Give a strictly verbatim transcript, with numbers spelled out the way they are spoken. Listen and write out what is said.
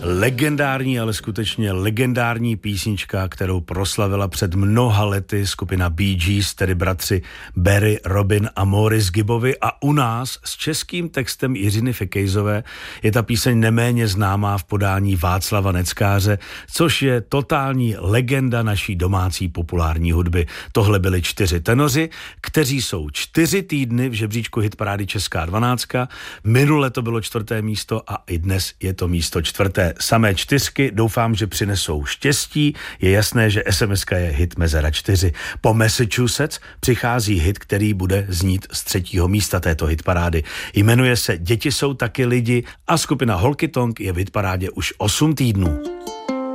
Legendární, ale skutečně legendární písnička, kterou proslavila před mnoha lety skupina Bee Gees, tedy bratři Barry, Robin a Maurice Gibbovi, a u nás s českým textem Jiřiny Fekejzové je ta píseň neméně známá v podání Václava Neckáře, což je totální legenda naší domácí populární hudby. Tohle byli čtyři tenoři, kteří jsou čtyři týdny v žebříčku hitparády Česká dvanáctka. Minule to bylo čtvrté místo a i dnes je to místo čtvrté. Samé čtyřky, doufám, že přinesou štěstí. Je jasné, že es em eska je hit Mezera čtyři. Po Massachusetts přichází hit, který bude znít z třetího místa této hitparády. Jmenuje se Děti jsou taky lidi a skupina Holky Tonk je v hitparádě už osm týdnů.